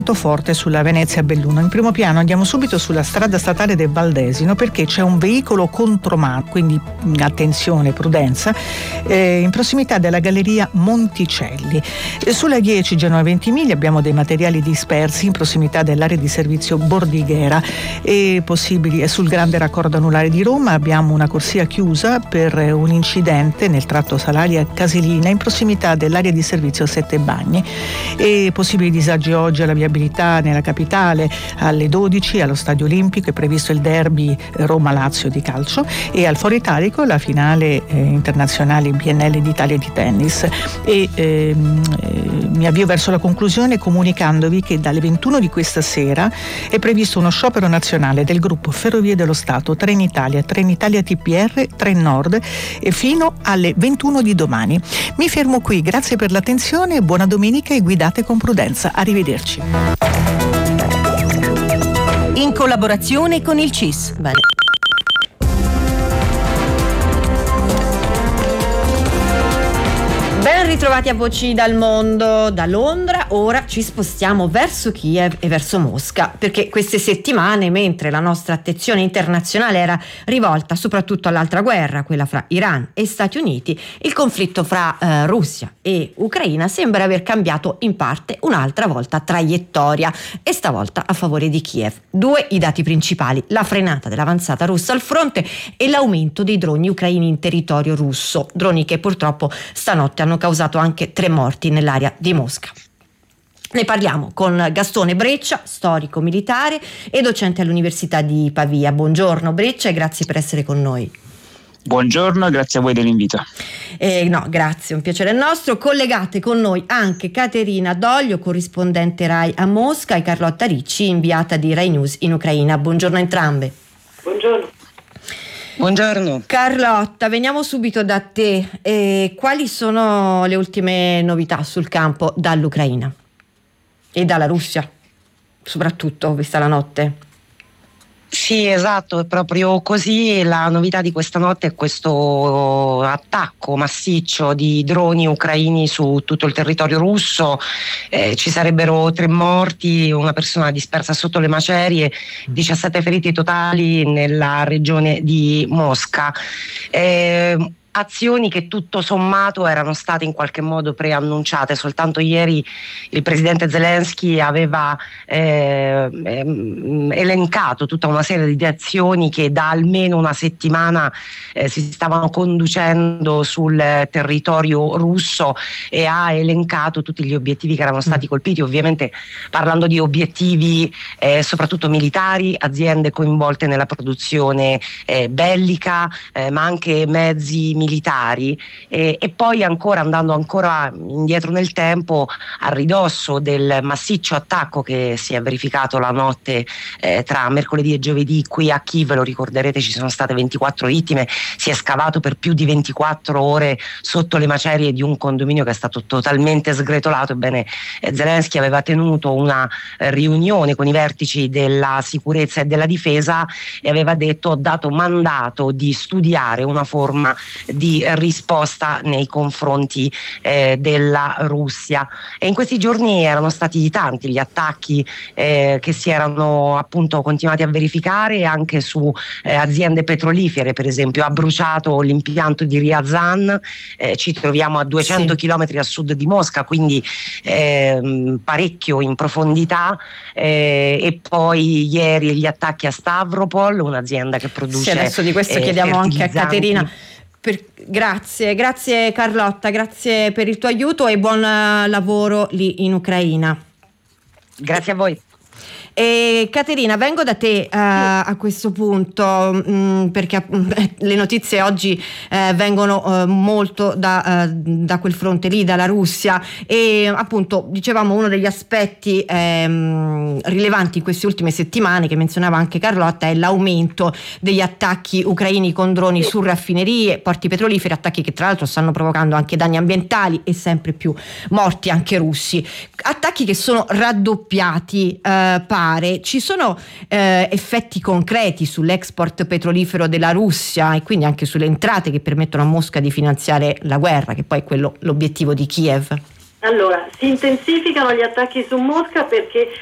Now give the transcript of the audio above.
forte sulla Venezia-Belluno. In primo piano andiamo subito sulla strada statale del Valdesino, perché c'è un veicolo contromano, quindi attenzione, prudenza, in prossimità della galleria Monticelli. Sulla 10 Genova Ventimiglia abbiamo dei materiali dispersi in prossimità dell'area di servizio Bordighera, e sul grande raccordo anulare di Roma abbiamo una corsia chiusa per un incidente nel tratto Salaria Casilina in prossimità dell'area di servizio Sette Bagni, e possibili disagi oggi alla viabilità nella capitale. Alle 12 allo Stadio Olimpico è previsto il derby Roma-Lazio di calcio, e al Foro Italico la finale internazionale BNL d'Italia di tennis. Mi avvio verso la conclusione comunicandovi che dalle 21 di questa sera è previsto uno sciopero nazionale del gruppo Ferrovie dello Stato, Trenitalia TPR, Trenord, e fino alle 21 di domani. Mi fermo qui, grazie per l'attenzione, buona domenica e guidate con prudenza. Arrivederci. In collaborazione con il CIS. Bene. Ben ritrovati a Voci dal Mondo. Da Londra ora ci spostiamo verso Kiev e verso Mosca, perché queste settimane, mentre la nostra attenzione internazionale era rivolta soprattutto all'altra guerra, quella fra Iran e Stati Uniti, il conflitto fra Russia e Ucraina sembra aver cambiato in parte un'altra volta traiettoria, e stavolta a favore di Kiev. Due i dati principali: la frenata dell'avanzata russa al fronte e l'aumento dei droni ucraini in territorio russo, droni che purtroppo stanotte hanno causato anche 3 morti nell'area di Mosca. Ne parliamo con Gastone Breccia, storico militare e docente all'Università di Pavia. Buongiorno Breccia e grazie per essere con noi. Buongiorno, grazie a voi dell'invito. No, grazie, un piacere nostro. Collegate con noi anche Caterina Doglio, corrispondente RAI a Mosca, e Carlotta Ricci, inviata di RAI News in Ucraina. Buongiorno a entrambe. Buongiorno. Buongiorno. Carlotta, veniamo subito da te. Quali sono le ultime novità sul campo dall'Ucraina e dalla Russia, soprattutto vista la notte? Sì, esatto, è proprio così. La novità di questa notte è questo attacco massiccio di droni ucraini su tutto il territorio russo. Ci sarebbero 3 morti, una persona dispersa sotto le macerie, 17 feriti totali nella regione di Mosca. Azioni che tutto sommato erano state in qualche modo preannunciate. Soltanto ieri il presidente Zelensky aveva elencato tutta una serie di azioni che da almeno una settimana si stavano conducendo sul territorio russo, e ha elencato tutti gli obiettivi che erano stati colpiti, ovviamente parlando di obiettivi soprattutto militari, aziende coinvolte nella produzione bellica, ma anche mezzi militari, e poi andando ancora indietro nel tempo, a ridosso del massiccio attacco che si è verificato la notte tra mercoledì e giovedì qui a Kiev. Lo ricorderete, ci sono state 24 vittime, si è scavato per più di 24 ore sotto le macerie di un condominio che è stato totalmente sgretolato. Ebbene, Zelensky aveva tenuto una riunione con i vertici della sicurezza e della difesa e aveva detto: ho dato mandato di studiare una forma di risposta nei confronti della Russia. E in questi giorni erano stati tanti gli attacchi che si erano appunto continuati a verificare anche su aziende petrolifere. Per esempio ha bruciato l'impianto di Ryazan, ci troviamo a 200 chilometri a sud di Mosca, quindi parecchio in profondità, e poi ieri gli attacchi a Stavropol, un'azienda che produce adesso di questo chiediamo anche a Caterina. Grazie Carlotta, grazie per il tuo aiuto e buon lavoro lì in Ucraina. Grazie a voi. Caterina, vengo da te a questo punto, perché le notizie oggi vengono molto da quel fronte lì, dalla Russia, e appunto dicevamo uno degli aspetti rilevanti in queste ultime settimane, che menzionava anche Carlotta, è l'aumento degli attacchi ucraini con droni su raffinerie, porti petroliferi, attacchi che tra l'altro stanno provocando anche danni ambientali e sempre più morti anche russi, attacchi che sono raddoppiati. Ci sono effetti concreti sull'export petrolifero della Russia e quindi anche sulle entrate che permettono a Mosca di finanziare la guerra, che poi è l'obiettivo di Kiev? Allora, si intensificano gli attacchi su Mosca perché